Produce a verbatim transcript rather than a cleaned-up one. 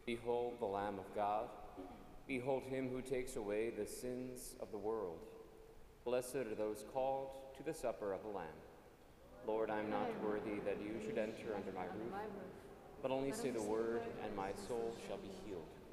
Behold the Lamb of God. Behold him who takes away the sins of the world. Blessed are those called to the supper of the Lamb. Lord, I am not worthy that you should enter under my roof, but only say the word, and my soul shall be healed.